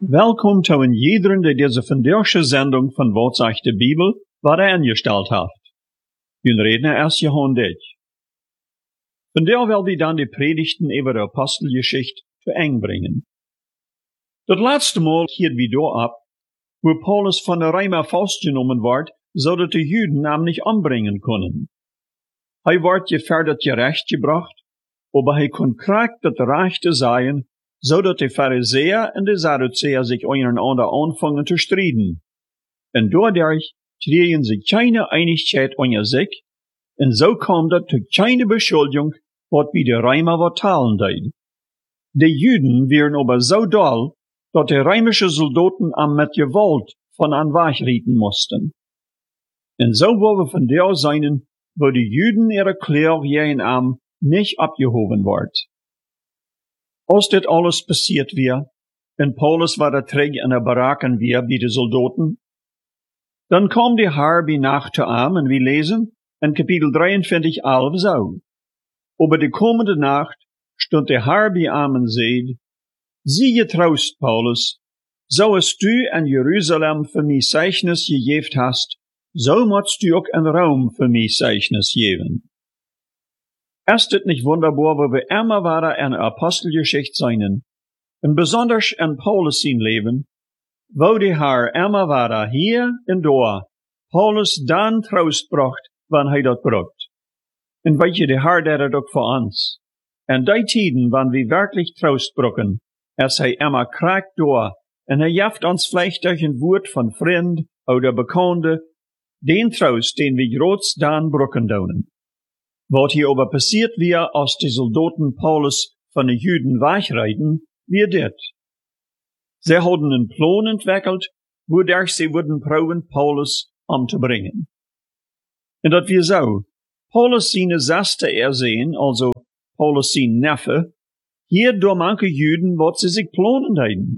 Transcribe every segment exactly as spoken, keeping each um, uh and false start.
Welkom zu een jederen die deze vandaagse zendung van Wat zegt de Bibel wat er ingesteld heeft. Hun redner is Johan Dich. Vandaag wil we dan de predigten over de Apostelgeschichte te eng brengen. Dat laatste Mal hield we door ab, wo Paulus van de Römer vastgenomen wordt, zodat de Juden hem niet anbrengen konden. Hij wordt gefährdet gerecht gebracht, aber hij kon kracht dat rechte zijn, zodat de Pharisäer en de Sadduceer sich einander anfangen te strijden. En doordat kregen ze keine Einigkeit onder sich, en zo kwam dat tot keine beschuldiging, wat bij de Römer wat talen deed. De Juden waren aber zo dol, dat de römische soldaten am met gewalt van aan wegrieten moesten. En zo wollen we vandaag zijn, wo de Juden ihre Klär gegen am nicht abgehoben wordt. Als dit alles passiert weer, en Paulus war der Träg in der Baraken weer bij de soldaten, dan kwam de Herr bij Nacht te am, en we lezen in Kapitel drieëntwintig, elf zo. Over de komende Nacht stond de Herr bij am en zeid, zie je troost, Paulus, zoals du in Jeruzalem voor mij Zeichnis gegeven hast, so moest du ook in Rom für mich Zeichnis geben. Ist es nicht wunderbar, wo wir immer wieder in der Apostelgeschichte sein, und besonders in Paulus sein Leben, wo der Herr immer wieder hier und da Paulus dann Trost bracht, wann er das braucht. Und weet je, der Herr der auch für uns. In die Tiden, wann wir wirklich Trost brauchen, ist er immer kracht da, und er jaft uns vielleicht durch ein Wort von Freund oder Bekannte, den Trost, den wir groß dann brauchen dürfen. Wat hier aber passiert wir, als die Soldaten Paulus von den Juden wegreiten, wie dit. Sie hadden einen Plan entwickelt, wodurch sie würden proben, Paulus umzubringen. Und dat wir so, Paulus seine Seste ersehen, also Paulus sein Neffe, hier durch manche Juden, wat sie sich planen hatten.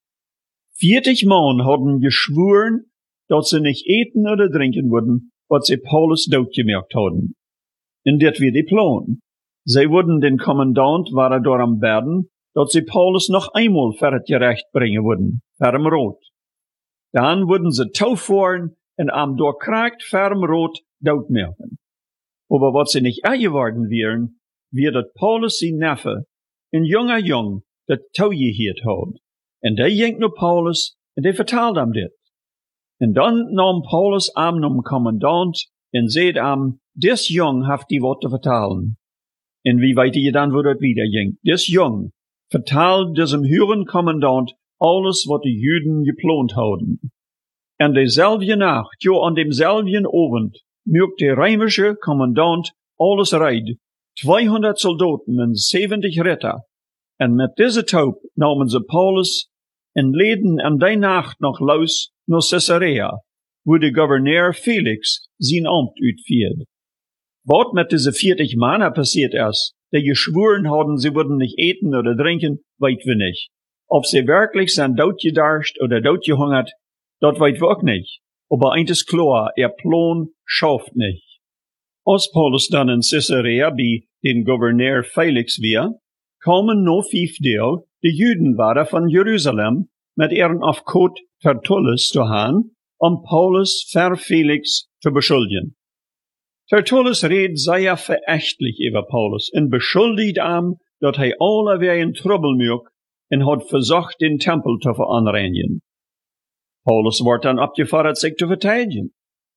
vierzig Mann hadden geschworen, dass sie nicht eten oder trinken würden, was sie Paulus doodgemerkt hadden. Und das wird die Plan. Sie würden den Kommandant waren door am Berden, dass sie Paulus noch einmal für das Gerecht bringen würden, ferm Rot. Dann würden sie tauffahren und am durchkragt ferm Rot doodmerken. Aber was sie nicht geworden wären, wird dat Paulus sein Neffe, ein junger Jung, dat touwgeheerd had. Und der ging nur Paulus, und der vertelde ihm dit. Und dann nahm Paulus am nom Kommandant und seht am, des Jung haft die Worte vertalen. Und wie weit ihr dann, wo das wieder ging? Des Jung vertalt diesem höheren Kommandant alles, was die Juden geplant haben. Und derselbe Nacht, jo an demselben Abend, mögt der römische Kommandant alles reid, zweihundert Soldaten und siebzig Ritter. Und mit dieser Taub nahmen sie Paulus und leden an der Nacht noch los nach Caesarea, wo der Gouverneur Felix sein Amt utführt. Was mit diese vierzig Männer passiert ist, die geschworen haben, sie würden nicht eten oder trinken, weit wir nicht. Ob sie wirklich sind doodgedarscht oder doodgehungert, das weit wir auch nicht. Aber eins ist klar, ihr Plan schafft nicht. Als Paulus dann in Caesarea bei den Gouverneur Felix war, kamen noch fünf Teil, die Juden waren von Jerusalem, mit ihren Aufkot Tertullus zu haben, um Paulus für Felix zu beschuldigen. Tertullus redet sehr verächtlich über Paulus und beschuldigt ihm, dass er alle wegen Trouble mögt und hat versucht, den Tempel zu veranreinigen. Paulus wird dann abgefordert, sich zu verteidigen.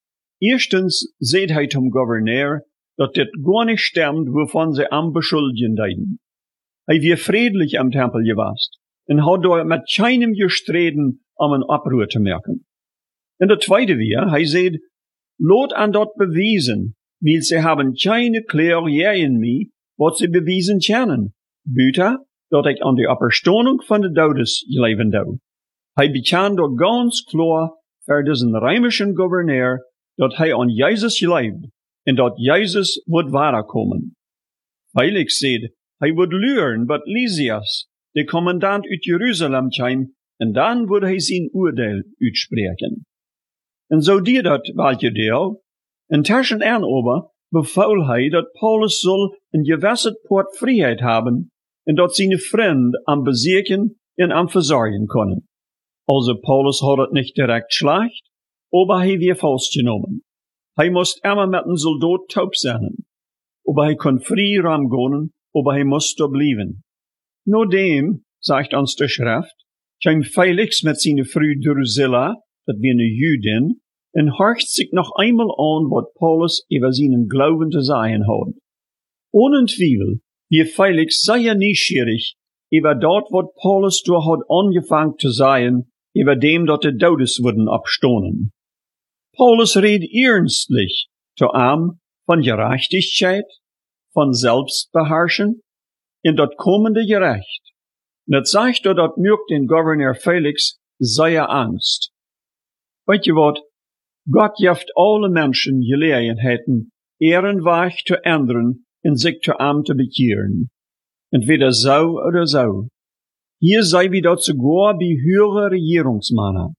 Erstens sagt er zum Gouverneur, dass das gar nicht stimmt, wovon sie am beschuldigen deuten. Er war friedlich am Tempel gewesen und hat dort mit keinem gestreden, um einen Abbruch zu merken. Und der zweite war, er sagt, lot an dort bewiesen, weil sie haben keine Klär gegen mich, was sie bewiesen können. Büter, dass ich an die Auferstehung von den Todes leben dau. Er bekannt dort ganz klar für diesen römischen Gouverneur, dass er an Jesus lebt und dass Jesus wird weiterkommen. Felix sagt, er wird lernen, was Lysias, der Kommandant aus Jerusalem, kam, und dann wird er sein Urteil utsprechen. Und so dir dat welche Deal, intussen en aber befahl hij dat Paulus soll een gewisse Port Freiheit haben und dat seine Freunde am besuchen und am versorgen können. Also Paulus hat het nicht direkt schlecht, aber hij weer vastgenommen. Hij moest immer met een soldaat taub zijn. Aber hij kon vrij ramgonen, aber hij moest da blijven. Nodem, sagt uns de Schrift, kwam Felix met zijn vrouw Drusilla, dat wie een Judin, en horcht zich nog einmal aan wat Paulus über seinen Glauben te zeggen had. Ohne Twijfel, wie Felix sehr nieuwsgierig über dat wat Paulus door had angefangen te zeggen, über dem dat de Todes wurden abstonen. Paulus redt ernstlich zu ihm von Gerechtigkeit, von Selbstbeherrschen, in dat kommende Gerecht. Und het sagt er, dat mögt den Gouverneur Felix sehr Angst. Weet je wat? Gott geeft alle Menschen Gelegenheiten, ihren Weg zu ändern und sich zu ihm zu bekehren. Entweder so oder so. Hier sei wie dat sogar bei höheren Regierungsmannen.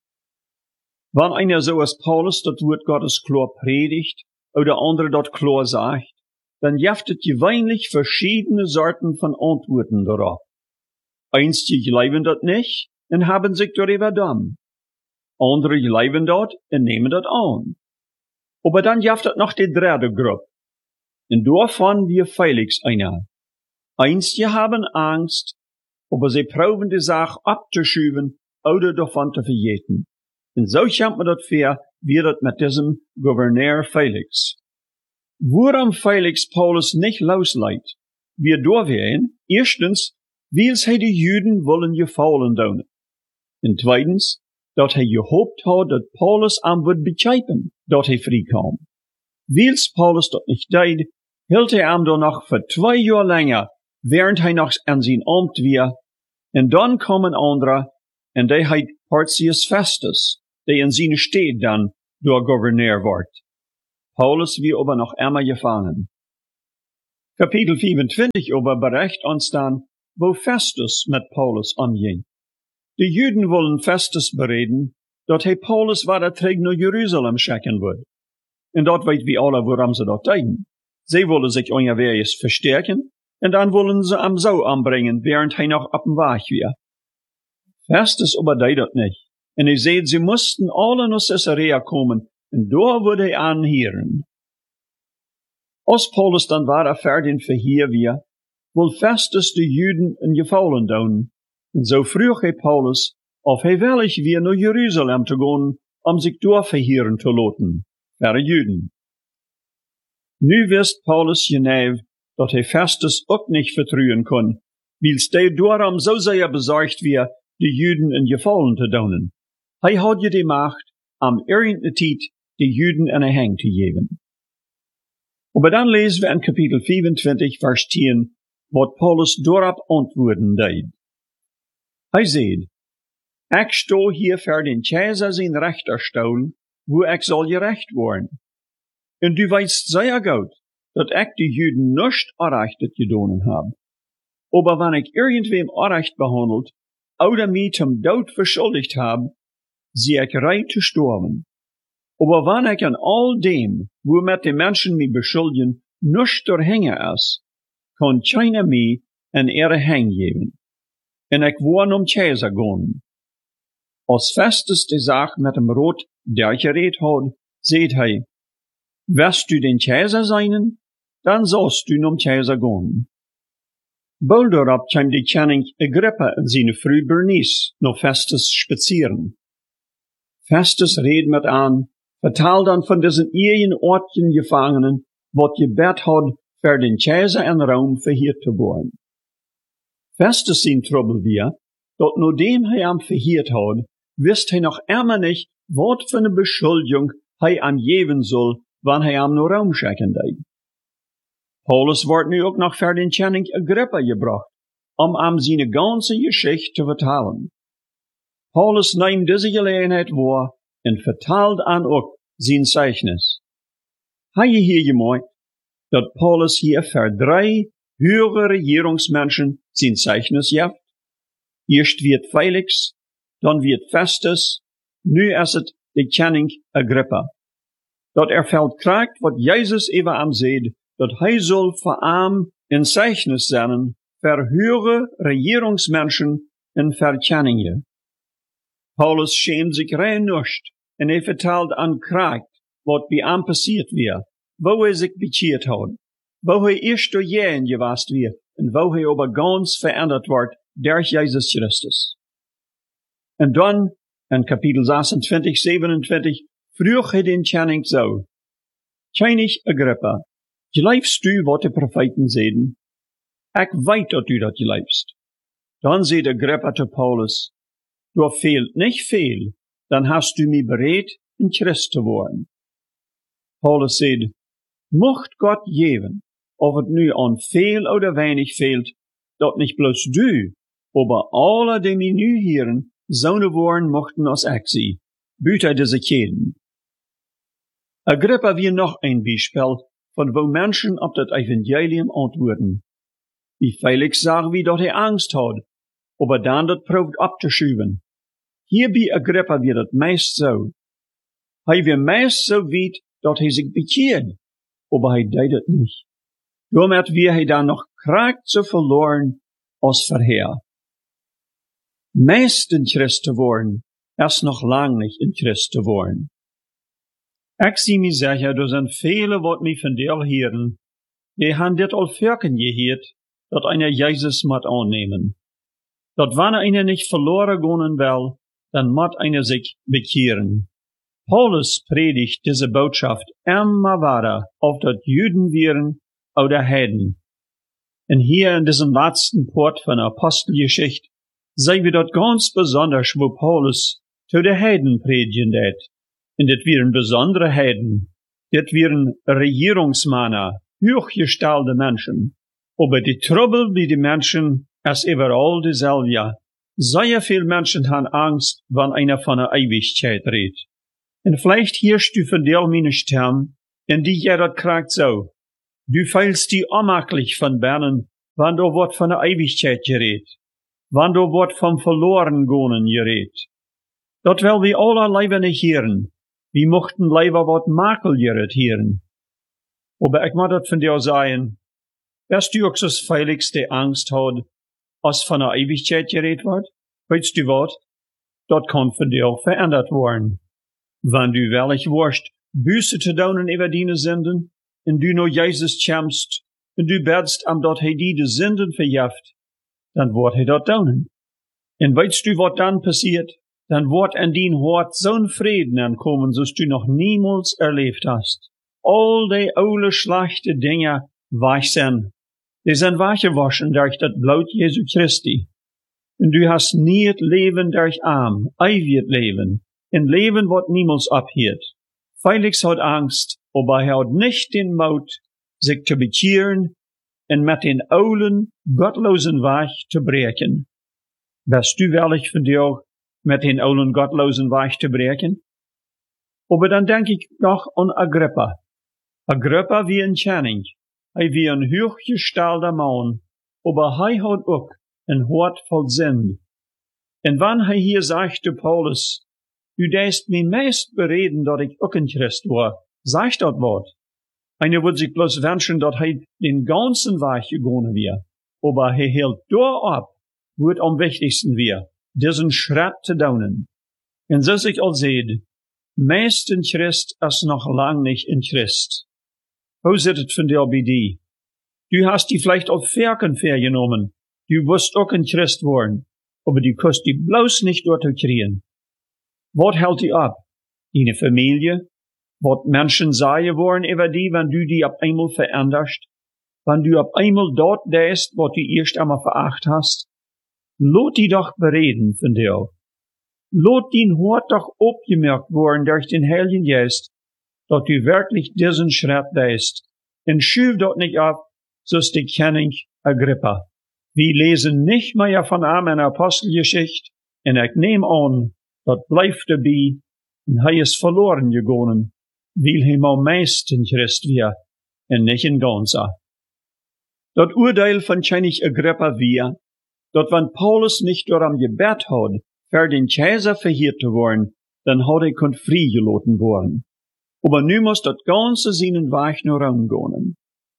Wenn einer so als Paulus das Wort Gottes klar predigt, oder andere dat klar sagt, dann gibt es gewöhnlich verschiedene Sorten von Antworten darauf. Einige glauben das nicht und haben sich darüber dumm. Andere glauben das und nehmen das an. Aber dann gibt es noch die dritte Gruppe. Und davon wir Felix einer. Einige haben Angst, aber sie proben die Sache abzuschieben oder davon zu vergeten. Und so kommt man das vor, wie das mit diesem Gouverneur Felix. Worum Felix Paulus nicht losleiht, wir durchwehen, erstens, wie es he die Juden wollen gefallen tun. Und zweitens, dat hij gehoopt had dat Paulus am wird begrijpen, dat hij vrij kwam. Wils Paulus dat nicht deed, hield hij am dan nog voor twee jaar langer, während hij nog aan zijn ambt weer. En dan komen andere, en die heet Porcius Festus, die in zijn steed dan door gouverneur wordt. Paulus wie aber noch immer gefangen. Kapitel vierundzwanzig aber bericht uns dann, wo Festus mit Paulus umging. Die Juden wollen Festus bereden, dat hij Paulus weiter terug naar Jerusalem schicken wird. Und dort weet wie alle, worum sie dort denken. Sie wollen sich unterwegs verstärken, und dann wollen sie am Sau anbringen, während hij noch auf dem Weg war. Festus aber deed dat nicht. Und er seht, sie mussten alle nach Caesarea kommen, und da würde er anhören. Als Paulus dann weiter fertig verhier wir, will Festus die Juden in Gefallen tun. Und so frug er Paulus, ob er willig wir nach Jerusalem zu gehen, um sich dort verhieren zu lassen, für die Juden. Nu wisst Paulus genau, dass er Festus auch nicht vertrauen kann, weil der darum so sehr besorgt wir, die Juden in Gefallen zu tun. Er hat ja die Macht, am irgendeine Zeit die Juden in eine Hang zu geben. Aber dann lesen wir in Kapitel vierundzwanzig, Vers zehn, was Paulus darauf antworten deed. Er sagt, ich stehe hier für den Kaiser sein Richterstuhl, wo ich soll gerecht worden. Und du weißt sehr gut, dass ich die Juden nicht errechtet gedonen habe. Aber wenn ich irgendwem Unrecht behandelt, oder mich zum Tod verschuldigt habe, sehe ich rein zu sterben. Aber wenn ich an all dem, womit die Menschen mich beschuldigen, nicht durchhängen ist, kann keiner mich in ihre Hänge geben. Und ich will um Kaiser gehen. Als Festus die Sache mit dem Rot durchgeredet hat, seht er, wirst du den Kaiser sein, dann sollst du um Kaiser gehen. Bald darauf kam die König Agrippa und seine Frau Bernice nach Festus spazieren. Festus redet mit an, vertelt dann von diesen ihren Orten Gefangenen, wat gebet hat, für den Kaiser in Rom verhiert zu werden. Festus sein Trouble wir, dat nachdem er am verhiert hat, wisst er noch immer nicht, wat für eine Beschuldigung er am geben soll, wann er am nach Rom schicken deed. Paulus wird nu auch noch für den König Agrippa gebracht, um am seine ganze Geschichte zu vertellen. Paulus nimmt diese Gelegenheit wahr und vertelt an auch sein Zeichnis. Habe je hier gemeint, dass Paulus hier für drei höhere Regierungsmenschen sein Zeichnis gibt? Erst wird Felix, dann wird Festus, nu ist es der König Agrippa. Dat er fällt kriegt, was Jesus über am seht, dat hij soll für am ein Zeichnis sein für höhere Regierungsmenschen und für Könige. Paulus schämt sich rein nicht, en hij vertelt aan Kracht, wat bij hem passiert weer, wo hij zich bekeerd had, wo hij eerst door jaren geweest weer, en wo hij aber ganz verändert wordt durch Jesus Christus. En dan, in Kapitel zesentwintig, zevenentwintig, vroeg hij den Koning zo, König Agrippa, geloofst u wat de profeten zeiden? Ik weet dat u dat geloofst. Dan zei Agrippa te Paulus, du fehlt nicht viel, dann hast du mich bereit, ein Christ zu werden. Paulus sagt, mocht Gott geben, ob es nu an viel oder wenig fehlt, dat nicht bloß du, aber alle, die mich nu hören, zonen worden mochten als ich sie, büter diese Keden. Agrippa wie noch ein Beispiel, von wo Menschen auf das Evangelium antworten. Wie Felix sagt, wie dort er Angst hat, aber dann das probt abzuschieben. Hier bei Agrippa wird das meist so. Hij wird meist so weit, dat hij sich bekehrt, aber hij deed het nicht. Damit wird hij dann noch Kraft so verloren als vorher. Meist ein Christ zu worden, erst noch lang nicht ein Christ zu worden. Ich zie mich sicher, da sind viele, wat mich von dir hören, die han dit al vierken gehört, dat einer Jesus mat annehmen. Dat wann einer nicht verloren gehen will, dann mat einer sich bekehren. Paulus predigt diese Botschaft immer weiter, auf dat Juden wären oder Heiden. Und hier in diesem letzten Port von der Apostelgeschichte sehen wir dort ganz besonders, wo Paulus zu den Heiden predigen det. Und das wären besondere Heiden. Das wären Regierungsmänner, hochgestellte Menschen. Aber die Trouble bei den Menschen ist überall dieselbe. Sehr viele Menschen haben Angst, wenn einer von der Ewigkeit redet. Und vielleicht hörst du von dir meine Stimme, und die ja das kriegt so. Du fühlst dich unmöglich von Bernen, wenn du wort von der Ewigkeit gerät. Wenn du wort vom Verlorengehen gerät. Dat will wir alle Leiber nicht hören. Wir mochten Leiber wat Makel gerät hören. Aber ich muss das von dir sagen, wärst du auch so Felix, der Angst hat, als von der Ewigkeit gerät wird? Weißt du wat? Dat kann von dir auch verändert worden. Wenn du willig warst, Buße zu tun über deine Sünden, und du nur Jesus kämpfst, und du betst, am dat hij die de Sünden verjaft, dann wird hij dat tun. Und weißt du, wat dann passiert? Dann wird in dein Hort so'n Frieden ankommen, so's du noch niemals erlebt hast. All die alle schlechte Dinge weich sind. Die sind weggewaschen durch das Blut Jesu Christi. Und du hast nie het Leben durch Arm, ewig Leben. Ein Leben, wat niemals abhört. Felix hat Angst, aber er hat nicht den Mut, sich zu bekehren und mit den oulen, gottlosen Weg zu brechen. Bist du willig von dir, mit den oulen, gottlosen Weg zu brechen? Aber dann denke ich noch an Agrippa. Agrippa wie ein Koning, er wie ein hochgestellter Mann, aber er hat auch ein Hort voll Sinn. Und wenn er hier sagt zu Paulus, du deist mich meist bereden, dat ich auch ein Christ war, sag dat Wort. Einer wird sich bloß wünschen, dat er den ganzen Weg gegangen wäre. Aber er hält da ab, wo es am wichtigsten wäre, diesen Schritt zu tun. Und so sich all seht, meist ein Christ ist noch lang nicht ein Christ. Wo sieht es von dir bei dir? Du hast die vielleicht auf Ferken vergenommen. Du wirst auch ein Christ worden. Aber du kannst die bloß nicht dort kriegen. Wat hält die ab? Deine Familie? Wat Menschen sagen wollen über die, wenn du die ab einmal veränderst? Wenn du ab einmal dort deist, wat du erst einmal veracht hast? Lot die doch bereden von dir. Lot din Hort doch abgemerkt worden durch den Heiligen Geist, dat du wirklich diesen Schritt deist. Und schüf dort nicht ab, so ist die König Agrippa. Wir lesen nicht mehr von ihm in der Apostelgeschichte, und ich nehme an, dat blijft dabei, en hij is verloren gegangen, weil hij am meisten Christ war, en nicht in ganzer. Dat Urteil von König Agrippa war, dat wenn Paulus nicht door am Gebet had, für den Kaiser verheert zu worden, dann had hij kon freigelaten worden. Aber nu muss dat ganze seinen Weg nur umgehen.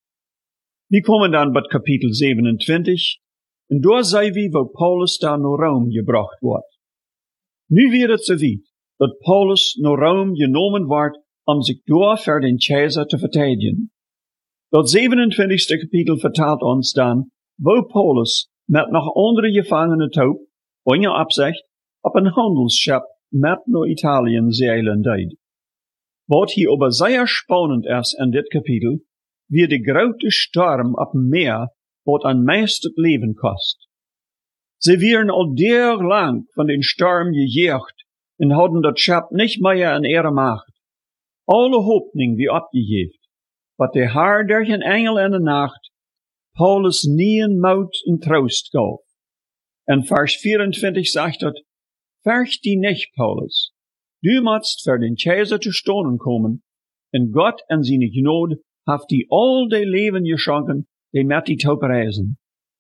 Wir kommen dann bei Kapitel siebenundzwanzig, und da sei wie, wo Paulus da nur Rom gebracht wird. Nu wird het so weit, dat Paulus naar Rom genomen wordt om zich door voor den Keizer te verteidigen. Dat zevenentwintigste kapitel vertelt ons dan, wo Paulus met nog andere gevangenen toe, ohne Absicht, op een handelsschip met naar Italien zeilen deed. Wat hier aber sehr spannend is in dit kapitel, wie de grote storm op het meer, wat aan meest het leven kost. Ze waren al der lang van den storm gejaagd en hadden dat schip niet meer in ihre macht. Alle hoopning wie opgegeven, wat de Heer durch een engel in de nacht Paulus nien moed en troost gaf. En vers vierentwintig zegt dat, Fürcht die nicht, Paulus. Du musst für den Kaiser zu stonen kommen, en Gott in seine Gnade haft die all de Leben geschenken, die met die te preisen.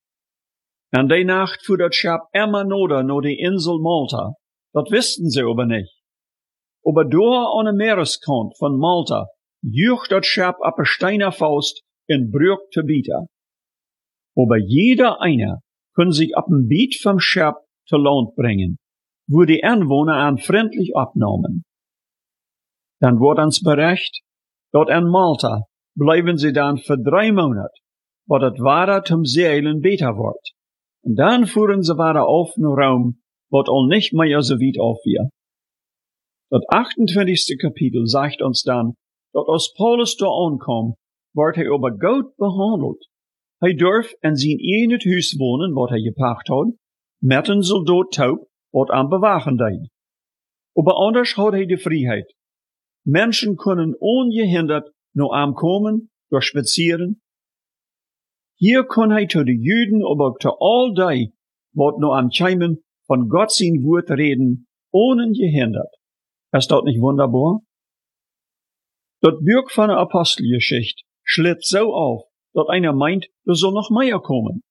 En die Nacht fuhr dat Schip immer noder naar die Insel Malta. Dat wisten sie aber nicht. Aber door an de Meereskant von Malta jucht dat Schip op een steiner Faust in Brück te bieten. Aber jeder einer kon sich op een Biet vom Schip te Land bringen, wo die Anwohner an freundlich abnahmen. Dann wordt ons bericht, dat in Malta bleiben sie dann für drei Monate, wat het Wader zum Zeilen beter wordt. En dan fuhren sie weiter auf naar Rom, wat al nicht mehr so weit auf wir. Dat achtentwintigste Kapitel sagt uns dann, dat als Paulus da aankwam, wordt hij aber gut behandelt. Hij durf in zijn eigen huis wonen, wat hij gepacht had, met een soldaat taub, wat aan bewachen deed. Aber anders had hij de vrijheid. Menschen kunnen ongehinderd naar hem komen, door spazieren. Hier kon hij te de Juden, aber te all die, wat naar hem kwamen, von Gott sein Wort reden, ohne gehindert. Ist das nicht wunderbar? Das Buch von der Apostelgeschichte schlägt so auf, dass einer meint, da soll noch mehr kommen.